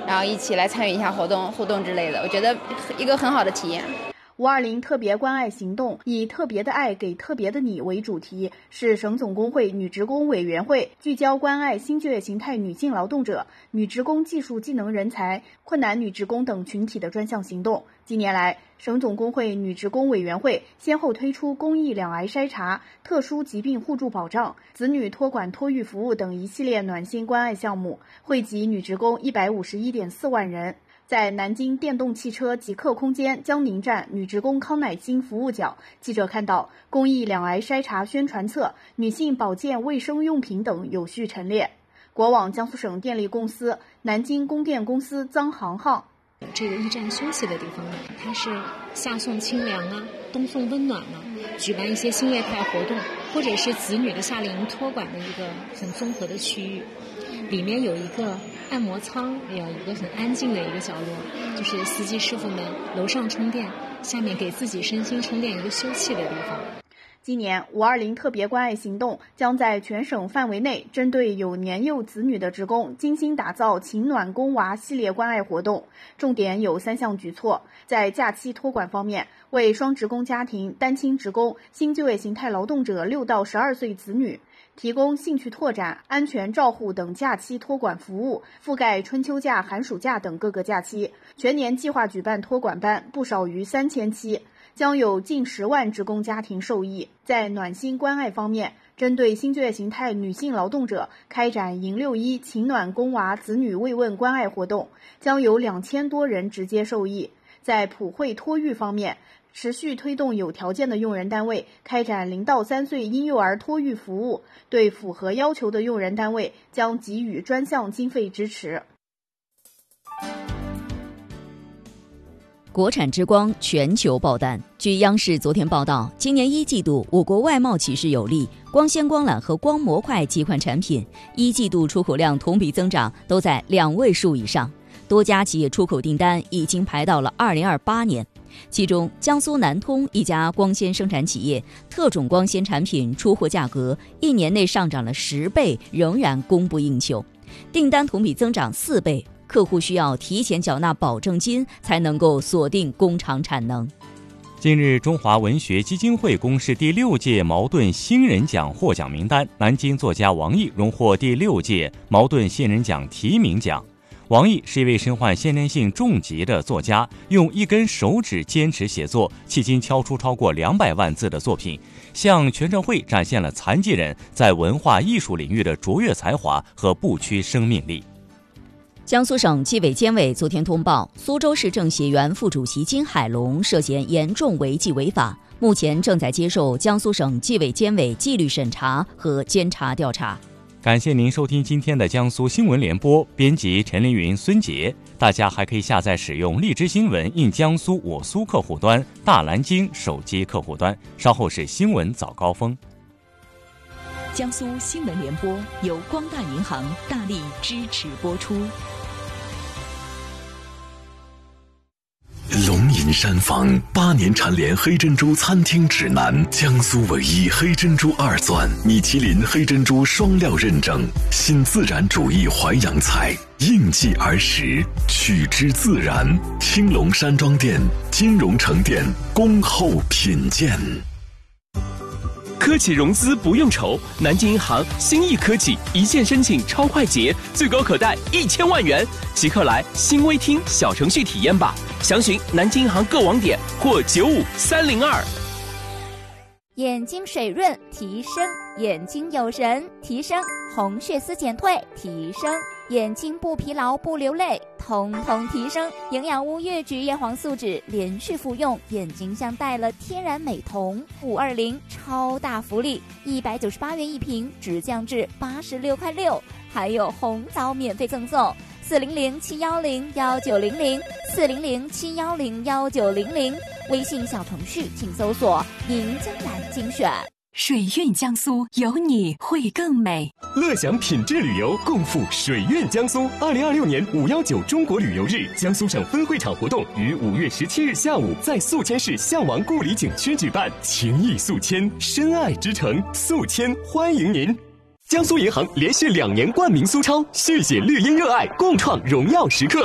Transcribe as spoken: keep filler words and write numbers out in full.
然后一起来参与一下活动互动之类的，我觉得一个很好的体验。 五二零特别关爱行动以特别的爱给特别的你为主题，是省总工会女职工委员会聚焦关爱新就业形态女性劳动者、女职工技术技能人才、困难女职工等群体的专项行动。近年来，省总工会女职工委员会先后推出公益两癌筛查、特殊疾病互助保障、子女托管托育服务等一系列暖心关爱项目，惠及女职工一百五十一点四万人。在南京电动汽车极客空间江宁站女职工康乃馨服务角，记者看到公益两癌筛查宣传册、女性保健卫生用品等有序陈列。国网江苏省电力公司、南京供电公司臧航航。 这个驿站休息的地方呢，它是夏送清凉啊，冬送温暖啊，举办一些新业态活动，或者是子女的夏令营托管的一个很综合的区域。里面有一个按摩舱，也有一个很安静的一个角落，就是司机师傅们楼上充电，下面给自己身心充电一个休憩的地方。 今年五二零特别关爱行动将在全省范围内针对有年幼子女的职工精心打造情暖供娃系列关爱活动，重点有三项举措。在假期托管方面，为双职工家庭、单亲职工、新就业形态劳动者六到十二岁子女提供兴趣拓展、安全照护等假期托管服务，覆盖春秋假、寒暑假等各个假期，全年计划举办托管班不少于三千期，将有近十万职工家庭受益。在暖心关爱方面，针对新就业形态女性劳动者开展迎六一情暖供娃子女慰问关爱活动，将有两千多人直接受益。在普惠托育方面，持续推动有条件的用人单位开展零到三岁婴幼儿托育服务，对符合要求的用人单位将给予专项经费支持。 国产之光全球爆单。据央视昨天报道，今年一季度我国外贸起势有力，光纤光缆和光模块几款产品一季度出口量同比增长都在两位数以上，多家企业出口订单已经排到了二零二八年。其中，江苏南通一家光纤生产企业，特种光纤产品出货价格一年内上涨了十倍，仍然供不应求，订单同比增长四倍。客户需要提前缴纳保证金，才能够锁定工厂产能。 近日，中华文学基金会公示第六届茅盾新人奖获奖名单，南京作家王毅荣获第六届茅盾新人奖提名奖。王毅是一位身患先天性重疾的作家，用一根手指坚持写作，迄今敲出超过两百万字的作品，向全社会展现了残疾人在文化艺术领域的卓越才华和不屈生命力。 江苏省纪委监委昨天通报，苏州市政协原副主席金海龙涉嫌严重违纪违法，目前正在接受江苏省纪委监委纪律审查和监察调查。 感谢您收听今天的江苏新闻联播，编辑陈凌云、孙杰。大家还可以下载使用荔枝新闻 in 江苏我苏客户端、大蓝鲸手机客户端。稍后是新闻早高峰。 江苏新闻联播由光大银行大力支持播出。 龙吟山房八年蝉联黑珍珠餐厅指南，江苏唯一黑珍珠二钻，米其林黑珍珠双料认证，新自然主义淮扬菜，应季而食，取之自然。青龙山庄店、金融城店恭候品鉴。 科技融资不用愁，南京银行新亿科技一键申请超快捷，最高可贷一千万元，即刻来新微厅小程序体验吧。详询南京银行各网点或九五三零二。 眼睛水润提升，眼睛有神提升，红血丝减退提升，眼睛不疲劳不流泪通通提升。营养乌月菊叶黄素酯连续服用，眼睛像戴了天然美瞳。五二零超大福利，一百九十八元一瓶，直降至八十六块六，还有红枣免费赠送。四零零七幺零幺九零零，四零零七幺零幺九零零，微信小程序请搜索“宁江南精选”。 水韵江苏，有你会更美。 乐享品质旅游，共赴水韵江苏。二零二六年五幺九中国旅游日，江苏省分会场活动于五月十七日下午在宿迁市项王故里景区举办。情谊宿迁，深爱之城，宿迁欢迎您。江苏银行连续两年冠名苏超，续写绿茵热爱，共创荣耀时刻。